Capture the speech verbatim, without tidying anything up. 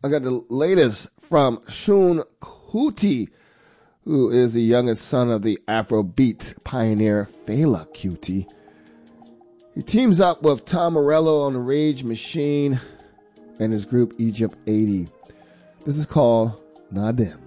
I got the latest from Seun Kuti, who is the youngest son of the Afrobeat pioneer Fela Kuti. He teams up with Tom Morello on the Rage Machine and his group Egypt eighty. This is called Nadim.